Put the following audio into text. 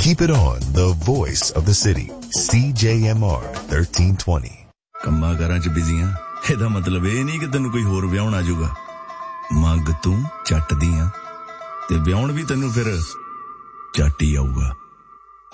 Keep it on, the voice of the city. CJMR 1320. ਕੰਮਾਂ ਕਾਰਾਂ ਚ ਬਿਜ਼ੀਆਂ ਇਹਦਾ ਮਤਲਬ ਇਹ ਨਹੀਂ ਕਿ ਤੈਨੂੰ ਕੋਈ ਹੋਰ ਵਿਆਹਣ ਆ ਜਾਊਗਾ ਮੰਗ ਤੂੰ ਚੱਟ ਦੀਆਂ ਤੇ ਵਿਆਹਣ ਵੀ ਤੈਨੂੰ ਫਿਰ ਚੱਟ ਹੀ ਆਊਗਾ